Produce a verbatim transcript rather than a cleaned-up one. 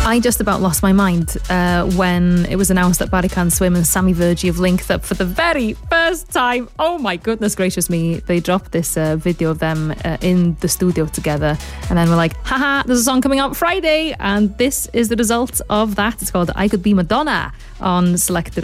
I just about lost my mind uh, when it was announced that Barry Swim and Sammy Virgie have linked up for the very first time. Oh my goodness gracious me. They dropped this uh, video of them uh, in the studio together, and then we're like, haha, there's a song coming out Friday, and this is the result of that. It's called I Could Be Madonna on Selected